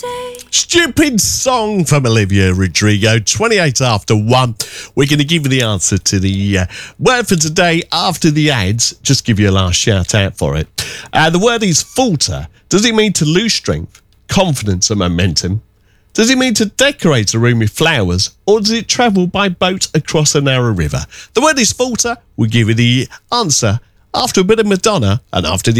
Stupid song from Olivia Rodrigo, 28 after 1. We're going to give you the answer to the word for today after the ads. Just give you a last shout out for it. The word is falter. Does it mean to lose strength, confidence and momentum? Does it mean to decorate a room with flowers, or does it travel by boat across a narrow river? The word is falter. We'll give you the answer after a bit of Madonna and after the